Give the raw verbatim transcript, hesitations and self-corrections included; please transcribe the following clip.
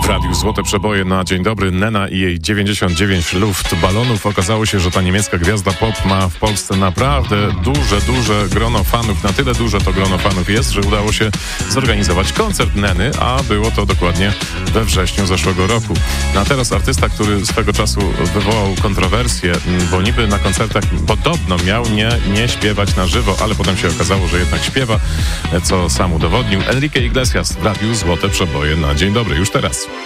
Radiu Złote Przeboje na dzień dobry. Nena i jej dziewięćdziesiąt dziewięć luftbalonów. Okazało się, że ta niemiecka gwiazda pop ma w Polsce naprawdę duże, duże grono fanów. Na tyle duże to grono fanów jest, że udało się zorganizować koncert Neny, a było to dokładnie we wrześniu zeszłego roku. No a teraz artysta, który swego czasu wywołał kontrowersje, bo niby na koncertach podobno miał nie, nie śpiewać na żywo, ale potem się okazało, że jednak śpiewa, co sam udowodnił. Enrique Iglesias w Radiu Złote Przeboje na dzień dobry. Już teraz.